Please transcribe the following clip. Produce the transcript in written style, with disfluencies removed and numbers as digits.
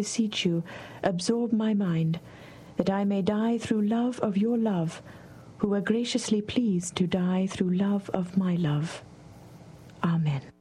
beseech you, absorb my mind, that I may die through love of your love, who are graciously pleased to die through love of my love. Amen.